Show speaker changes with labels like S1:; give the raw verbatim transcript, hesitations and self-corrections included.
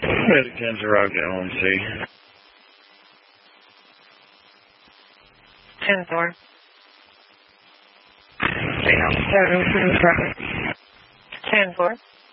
S1: Medic ten to Rocket L M C.
S2: ten four.
S3: Say no.
S2: ten four.